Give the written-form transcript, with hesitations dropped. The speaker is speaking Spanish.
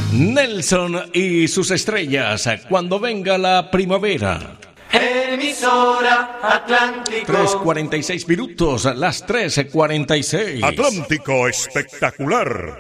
Nelson y sus estrellas, cuando venga la primavera. Emisora Atlántico. 3:46 minutos, las 3:46. Atlántico espectacular.